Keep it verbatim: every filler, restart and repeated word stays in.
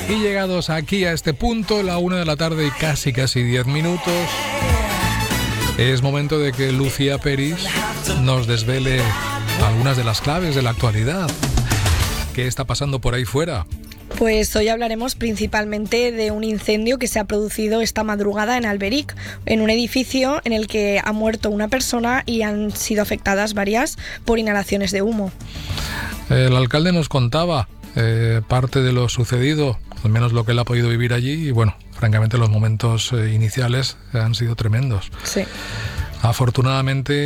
Y llegados aquí a este punto, la una de la tarde y casi casi diez minutos, es momento de que Lucía Peris nos desvele algunas de las claves de la actualidad. ¿Qué está pasando por ahí fuera? Pues hoy hablaremos principalmente de un incendio que se ha producido esta madrugada en Alberic, en un edificio en el que ha muerto una persona y han sido afectadas varias por inhalaciones de humo. El alcalde nos contaba eh, parte de lo sucedido, al menos lo que él ha podido vivir allí, y bueno, francamente los momentos eh, iniciales han sido tremendos. Sí. Afortunadamente